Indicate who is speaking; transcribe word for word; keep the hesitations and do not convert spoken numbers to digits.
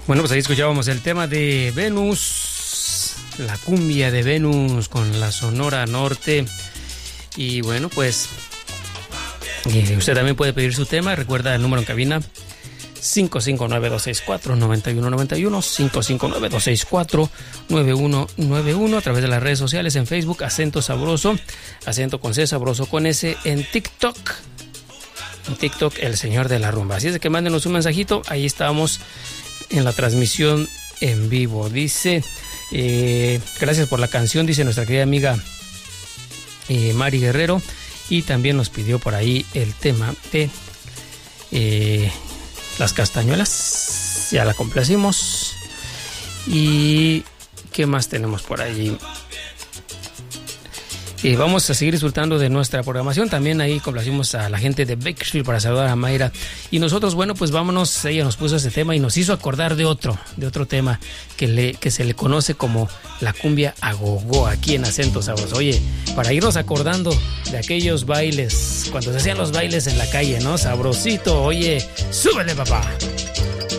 Speaker 1: Bueno, pues ahí escuchábamos el tema de Venus, la cumbia de Venus con la Sonora Norte. Y bueno, pues eh, usted también puede pedir su tema. Recuerda el número en cabina: cinco cinco nueve, dos seis cuatro, nueve uno nueve uno, cinco cinco nueve, dos seis cuatro, nueve uno nueve uno, a través de las redes sociales, en Facebook, Acento Sabroso, acento con C, sabroso con S, en TikTok, en TikTok, el señor de la rumba. Así es de que mándenos un mensajito, ahí estamos en la transmisión en vivo. Dice, eh, gracias por la canción, dice nuestra querida amiga eh, Mari Guerrero, y también nos pidió por ahí el tema de eh, Las Castañuelas, ya la complacimos. ¿Y qué más tenemos por ahí? Y vamos a seguir disfrutando de nuestra programación. También ahí complacimos a la gente de Bakersfield para saludar a Mayra. Y nosotros, bueno, pues vámonos. Ella nos puso ese tema y nos hizo acordar de otro, de otro tema que, le, que se le conoce como la cumbia agogó aquí en Acento Sabroso. Oye, para irnos acordando de aquellos bailes, cuando se hacían los bailes en la calle, ¿no? Sabrosito, oye, súbele, papá.